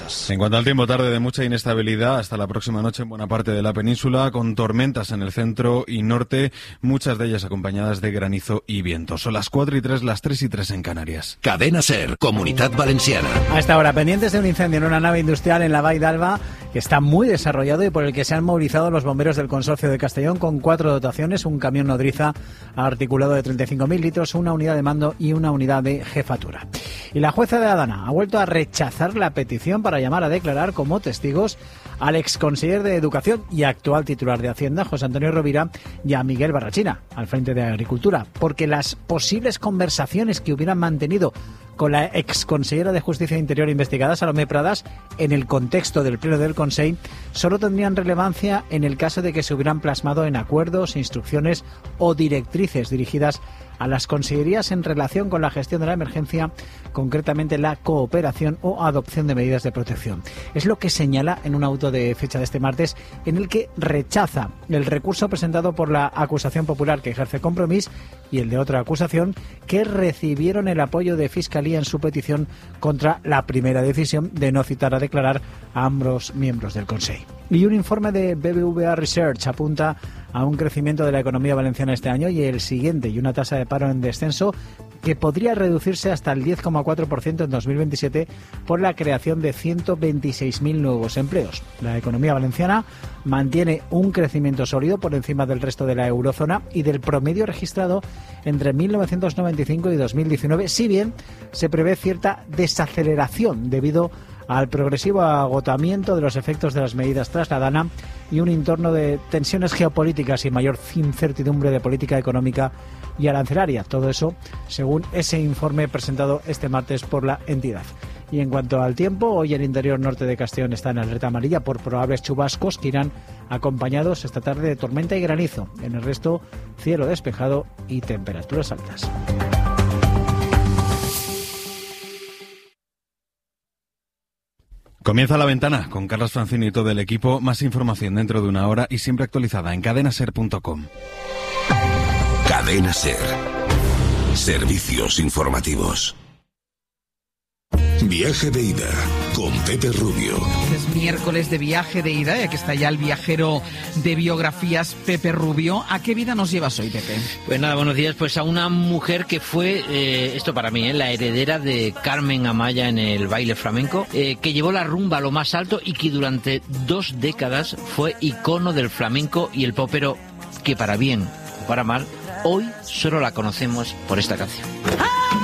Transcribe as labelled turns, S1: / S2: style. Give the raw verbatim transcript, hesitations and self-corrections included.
S1: cosas.
S2: En cuanto al tiempo, tarde de mucha inestabilidad hasta la próxima noche en buena parte de la península, con tormentas en el centro y norte, muchas de ellas acompañadas de granizo y viento. Son las cuatro y tres, las tres y tres en Canarias.
S3: Cadena SER, Comunidad Valenciana.
S4: A esta hora, pendientes de un incendio en una nave industrial en la Vall d'Alba, que está muy desarrollado y por el que se han movilizado los bomberos del Consorcio de Castellón con cuatro dotaciones, un camión nodriza articulado de treinta y cinco mil litros, una unidad de mando y una unidad de jefatura. Y la jueza de Adana ha vuelto a rechazar la petición para llamar a declarar como testigos al exconsejero de Educación y actual titular de Hacienda, José Antonio Rovira, y a Miguel Barrachina, al frente de Agricultura, porque las posibles conversaciones que hubieran mantenido con la exconsellera de Justicia e Interior investigada, Salomé Pradas, en el contexto del Pleno del Consell, solo tendrían relevancia en el caso de que se hubieran plasmado en acuerdos, instrucciones o directrices dirigidas a las consellerías en relación con la gestión de la emergencia, concretamente la cooperación o adopción de medidas de protección. Es lo que señala en un auto de fecha de este martes, en el que rechaza el recurso presentado por la acusación popular que ejerce Compromís y el de otra acusación, que recibieron el apoyo de Fiscalía en su petición contra la primera decisión de no citar a declarar a ambos miembros del Consell. Y un informe de B B V A Research apunta a un crecimiento de la economía valenciana este año y el siguiente, y una tasa de paro en descenso que podría reducirse hasta el diez coma cuatro por ciento en dos mil veintisiete por la creación de ciento veintiséis mil nuevos empleos. La economía valenciana mantiene un crecimiento sólido por encima del resto de la eurozona y del promedio registrado entre mil novecientos noventa y cinco y dos mil diecinueve, si bien se prevé cierta desaceleración debido al progresivo agotamiento de los efectos de las medidas tras la Dana y un entorno de tensiones geopolíticas y mayor incertidumbre de política económica y arancelaria. Todo eso según ese informe presentado este martes por la entidad. Y en cuanto al tiempo, hoy el interior norte de Castellón está en alerta amarilla por probables chubascos que irán acompañados esta tarde de tormenta y granizo. En el resto, cielo despejado y temperaturas altas.
S2: Comienza La Ventana con Carlos Francini y todo el equipo. Más información dentro de una hora y siempre actualizada en cadena ser punto com.
S3: Cadena SER. Servicios informativos. Viaje de ida con Pepe Rubio.
S5: Es miércoles de viaje de ida y aquí está ya el viajero de biografías, Pepe Rubio. ¿A qué vida nos llevas hoy, Pepe?
S6: Pues nada, buenos días. Pues a una mujer que fue, eh, esto para mí, eh, la heredera de Carmen Amaya en el baile flamenco, eh, que llevó la rumba a lo más alto y que durante dos décadas fue icono del flamenco y el popero, que para bien o para mal, hoy solo la conocemos por esta canción.